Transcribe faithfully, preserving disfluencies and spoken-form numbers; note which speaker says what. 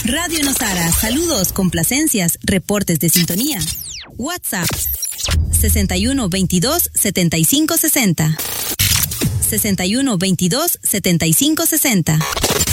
Speaker 1: Radio Nosara, saludos, complacencias, reportes de sintonía. WhatsApp sesenta y uno veintidós setenta y cinco sesenta. sesenta y uno veintidós setenta y cinco sesenta.